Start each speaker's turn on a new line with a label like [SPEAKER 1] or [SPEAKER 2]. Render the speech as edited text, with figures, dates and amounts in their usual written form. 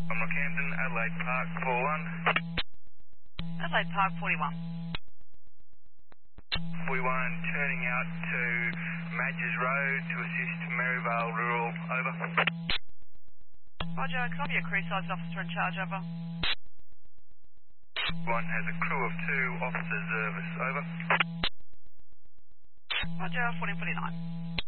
[SPEAKER 1] I'm Rockhampton, Adelaide Park, 41.
[SPEAKER 2] Adelaide Park, 41.
[SPEAKER 1] 41, turning out to Madges Road to assist Maryvale Rural, over.
[SPEAKER 2] Roger, copy a crew size officer in charge, over.
[SPEAKER 1] One has a crew of 2, officer service, over.
[SPEAKER 2] Roger, 1449.